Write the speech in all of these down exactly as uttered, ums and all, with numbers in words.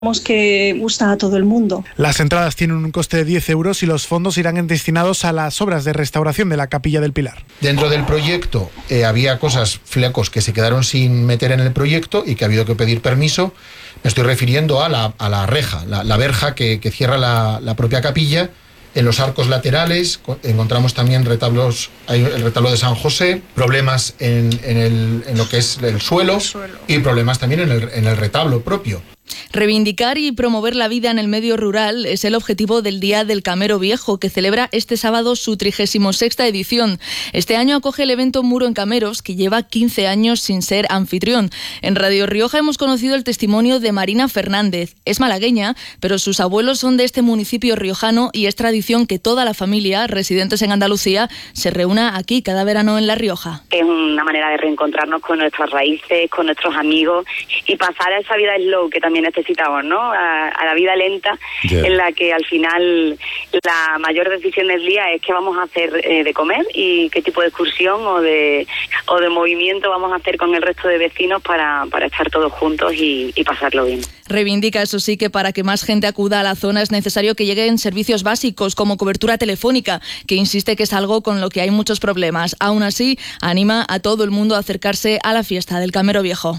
que gusta a todo el mundo. Las entradas tienen un coste de diez euros y los fondos irán destinados a las obras de restauración de la Capilla del Pilar. Dentro del proyecto eh, había cosas, flecos que se quedaron sin meter en el proyecto y que ha habido que pedir permiso. Me estoy refiriendo a la, a la reja, la, la verja que, que cierra la, la propia capilla. En los arcos laterales encontramos también retablos, hay el retablo de San José, problemas en, en, el, en lo que es el suelo, el suelo. Y problemas también en el, en el retablo propio. Reivindicar y promover la vida en el medio rural es el objetivo del Día del Camero Viejo, que celebra este sábado su trigésima sexta edición. Este año acoge el evento Muro en Cameros, que lleva quince años sin ser anfitrión. En Radio Rioja hemos conocido el testimonio de Marina Fernández. Es malagueña, pero sus abuelos son de este municipio riojano y es tradición que toda la familia, residentes en Andalucía, se reúna aquí cada verano en La Rioja. Es una manera de reencontrarnos con nuestras raíces, con nuestros amigos y pasar a esa vida slow que también necesitamos, ¿no? A, a la vida lenta, yeah. En la que al final la mayor decisión del día es qué vamos a hacer eh, de comer y qué tipo de excursión o de o de movimiento vamos a hacer con el resto de vecinos para, para estar todos juntos y, y pasarlo bien. Reivindica, eso sí, que para que más gente acuda a la zona es necesario que lleguen servicios básicos como cobertura telefónica, que insiste que es algo con lo que hay muchos problemas. Aún así, anima a todo el mundo a acercarse a la fiesta del Camero Viejo.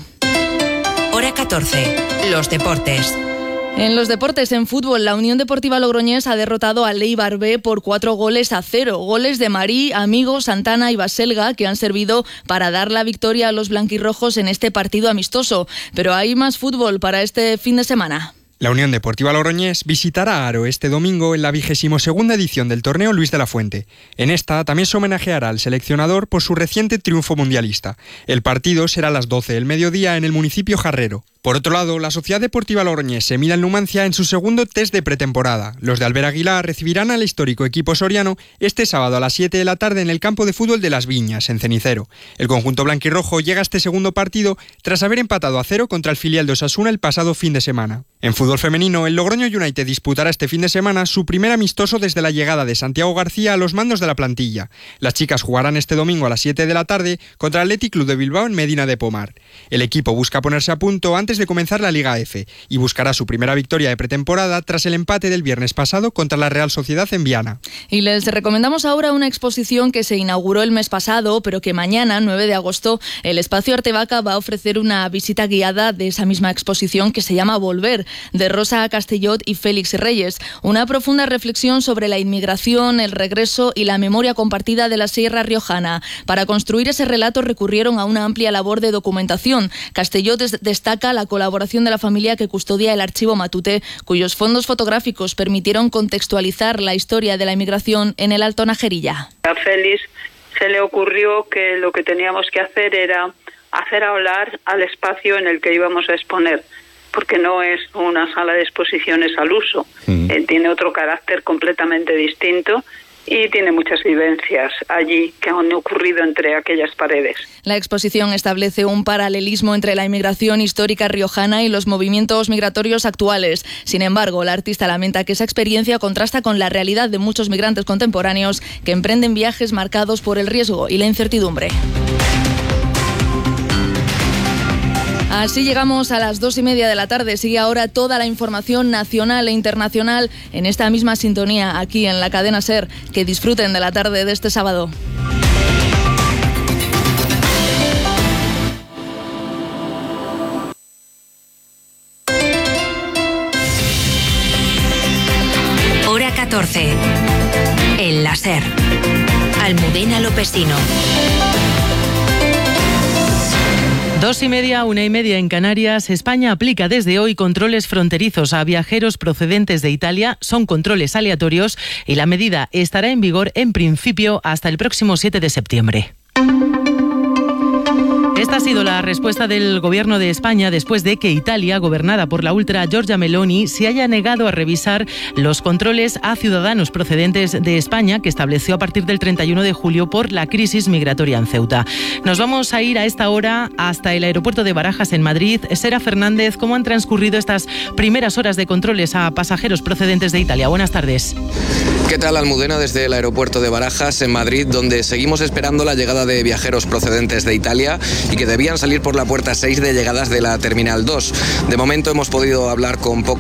Hora catorce. Los deportes. En los deportes, en fútbol, la Unión Deportiva Logroñés ha derrotado al Eibar B por cuatro goles a cero. Goles de Marí, Amigo, Santana y Baselga, que han servido para dar la victoria a los blanquirrojos en este partido amistoso. Pero hay más fútbol para este fin de semana. La Unión Deportiva Logroñés visitará a Aro este domingo en la vigésima segunda edición del torneo Luis de la Fuente. En esta también se homenajeará al seleccionador por su reciente triunfo mundialista. El partido será a las doce del mediodía en el municipio jarrero. Por otro lado, la Sociedad Deportiva Logroñés se mide al Numancia en su segundo test de pretemporada. Los de Albert Aguilar recibirán al histórico equipo soriano este sábado a las siete de la tarde en el campo de fútbol de Las Viñas, en Cenicero. El conjunto blanquirrojo llega a este segundo partido tras haber empatado a cero contra el filial de Osasuna el pasado fin de semana. En fútbol femenino, el Logroño United disputará este fin de semana su primer amistoso desde la llegada de Santiago García a los mandos de la plantilla. Las chicas jugarán este domingo a las siete de la tarde contra el Athletic Club de Bilbao en Medina de Pomar. El equipo busca ponerse a punto antes de comenzar la Liga F y buscará su primera victoria de pretemporada tras el empate del viernes pasado contra la Real Sociedad en Viana. Y les recomendamos ahora una exposición que se inauguró el mes pasado, pero que mañana, nueve de agosto, el Espacio Artevaca va a ofrecer una visita guiada de esa misma exposición que se llama Volver, de Rosa Castellot y Félix Reyes. Una profunda reflexión sobre la inmigración, el regreso y la memoria compartida de la Sierra Riojana. Para construir ese relato recurrieron a una amplia labor de documentación. Castellot destaca la colaboración de la familia que custodia el archivo Matute, cuyos fondos fotográficos permitieron contextualizar la historia de la inmigración en el Alto Najerilla. A Félix se le ocurrió que lo que teníamos que hacer era hacer hablar al espacio en el que íbamos a exponer, porque no es una sala de exposiciones al uso, mm. eh, tiene otro carácter completamente distinto y tiene muchas vivencias allí que han ocurrido entre aquellas paredes. La exposición establece un paralelismo entre la inmigración histórica riojana y los movimientos migratorios actuales. Sin embargo, la artista lamenta que esa experiencia contrasta con la realidad de muchos migrantes contemporáneos que emprenden viajes marcados por el riesgo y la incertidumbre. Así llegamos a las dos y media de la tarde. Sigue ahora toda la información nacional e internacional en esta misma sintonía aquí en la cadena SER. Que disfruten de la tarde de este sábado. Hora catorce. En la SER. Almudena Lopesino. Dos y media, una y media en Canarias. España aplica desde hoy controles fronterizos a viajeros procedentes de Italia. Son controles aleatorios y la medida estará en vigor en principio hasta el próximo siete de septiembre. Esta ha sido la respuesta del Gobierno de España después de que Italia, gobernada por la ultra Giorgia Meloni, se haya negado a revisar los controles a ciudadanos procedentes de España que estableció a partir del treinta y uno de julio por la crisis migratoria en Ceuta. Nos vamos a ir a esta hora hasta el aeropuerto de Barajas en Madrid. Sera Fernández, ¿cómo han transcurrido estas primeras horas de controles a pasajeros procedentes de Italia? Buenas tardes. ¿Qué tal, Almudena? Desde el aeropuerto de Barajas en Madrid, donde seguimos esperando la llegada de viajeros procedentes de Italia y que debían salir por la puerta seis de llegadas de la Terminal dos. De momento hemos podido hablar con pocos